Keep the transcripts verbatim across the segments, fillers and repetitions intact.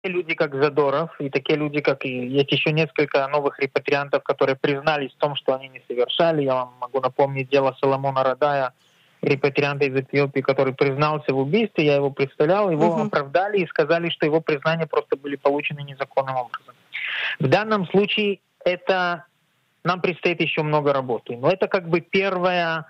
люди, как Задоров, и такие люди, как и есть еще несколько новых репатриантов, которые признались в том, что они не совершали. Я вам могу напомнить дело Соломона Радая, репатрианта из Эфиопии, который признался в убийстве. Я его представлял, его Мгм. оправдали и сказали, что его признания просто были получены незаконным образом. В данном случае это нам предстоит еще много работы. Но это как бы первая,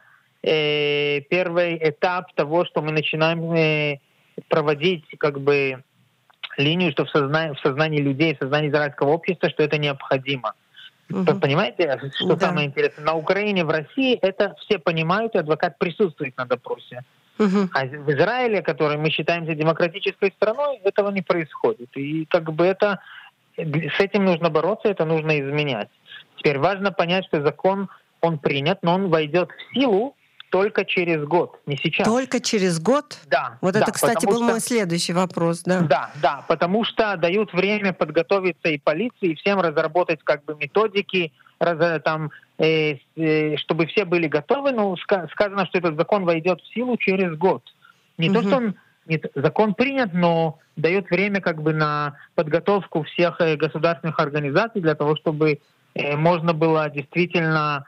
э, первый этап того, что мы начинаем э, проводить как бы линию, что в сознании, в сознании людей, в сознании израильского общества, что это необходимо. Мгм. Понимаете, что Да. самое интересное? На Украине, в России это все понимают, и адвокат присутствует на допросе. Мгм. А в Израиле, который мы считаемся демократической страной, этого не происходит. И как бы это с этим нужно бороться, это нужно изменять. Теперь важно понять, что закон, он принят, но он войдет в силу только через год, не сейчас. Только через год? Да. Вот да, это, кстати, потому был что- мой следующий вопрос, да. Да, да, потому что дают время подготовиться и полиции, и всем разработать как бы методики, раз- там, э, э, чтобы все были готовы. Но ска- сказано, что этот закон войдет в силу через год. Не то, Мгм. что он нет, закон принят, но дает время как бы на подготовку всех э, государственных организаций для того, чтобы э, можно было действительно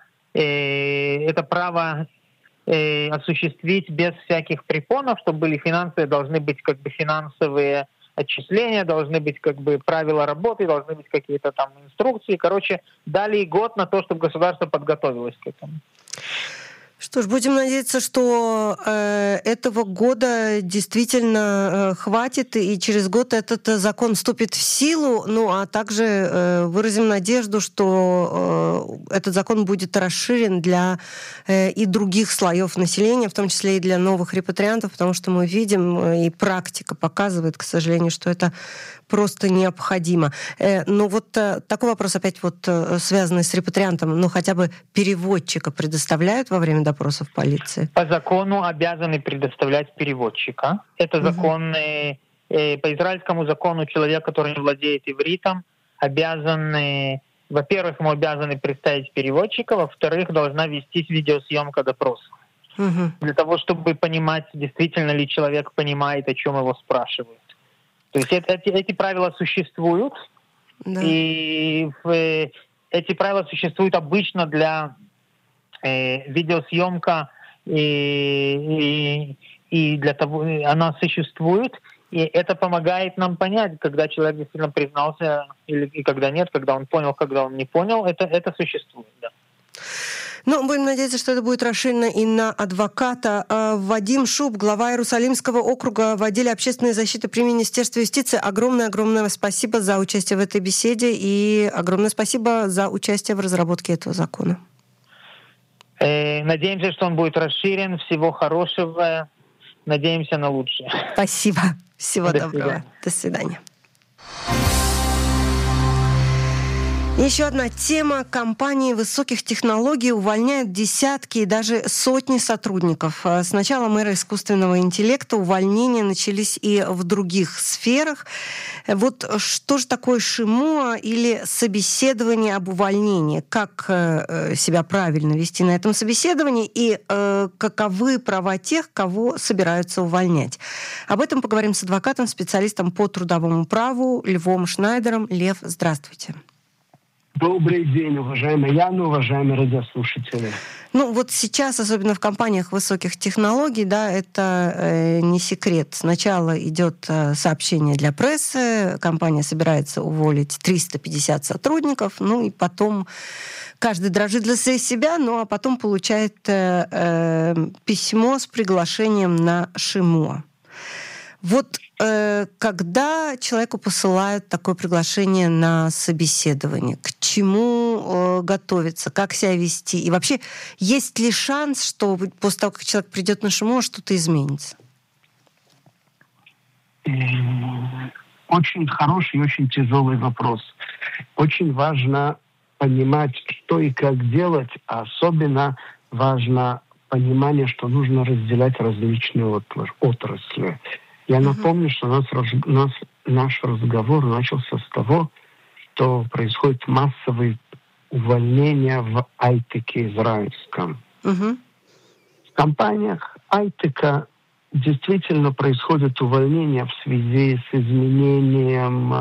э, это право э, осуществить без всяких препонов, чтобы были финансы, должны быть как бы финансовые отчисления, должны быть как бы правила работы, должны быть какие-то там инструкции. Короче, дали год на то, чтобы государство подготовилось к этому. Что ж, будем надеяться, что э, этого года действительно э, хватит, и через год этот э, закон вступит в силу. Ну, а также э, выразим надежду, что э, этот закон будет расширен для э, и других слоев населения, в том числе и для новых репатриантов, потому что мы видим, э, и практика показывает, к сожалению, что это просто необходимо. Э, ну, вот э, такой вопрос опять вот э, связанный с репатриантом. Ну, хотя бы переводчика предоставляют во время допросов полиции? По закону обязаны предоставлять переводчика. Это Мгм. закон, э, э, по израильскому закону человек, который не владеет ивритом, обязан, э, во-первых, ему обязаны представить переводчика, во-вторых, должна вестись видеосъемка допроса. Мгм. Для того, чтобы понимать, действительно ли человек понимает, о чем его спрашивают. То есть это- эти, эти правила существуют, Да. и в- эти правила существуют обычно для э, видеосъемка, и, и, и для того и она существует, и это помогает нам понять, когда человек действительно признался или и когда нет, когда он понял, когда он не понял, это, это существует, да. Ну, будем надеяться, что это будет расширено и на адвоката. А, Вадим Шуб, глава Иерусалимского округа в отделе общественной защиты при Министерстве юстиции. Огромное-огромное спасибо за участие в этой беседе и огромное спасибо за участие в разработке этого закона. Э, надеемся, что он будет расширен. Всего хорошего. Надеемся на лучшее. Спасибо. Всего До доброго. свидания. До свидания. Еще одна тема. Компании высоких технологий увольняют десятки и даже сотни сотрудников. С началом эры искусственного интеллекта увольнения начались и в других сферах. Вот что же такое шимуа или собеседование об увольнении? Как э, себя правильно вести на этом собеседовании и э, каковы права тех, кого собираются увольнять? Об этом поговорим с адвокатом, специалистом по трудовому праву Львом Шнайдером. Лев, здравствуйте. Добрый день, уважаемая Яна, уважаемые радиослушатели. Ну вот сейчас, особенно в компаниях высоких технологий, да, это э, не секрет. Сначала идет э, сообщение для прессы, компания собирается уволить триста пятьдесят сотрудников, ну и потом каждый дрожит для себя, ну а потом получает э, э, письмо с приглашением на шимуа. Вот э, когда человеку посылают такое приглашение на собеседование, к чему э, готовиться, как себя вести? И вообще, есть ли шанс, что после того, как человек придет на шимуа, что-то изменится? Очень хороший и очень тяжелый вопрос. Очень важно понимать, что и как делать, а особенно важно понимание, что нужно разделять различные отрасли. Я напомню, что у нас, у нас наш разговор начался с того, что происходит массовые увольнения в айтеке израильском. Угу. В компаниях айтека действительно происходит увольнение в связи с изменением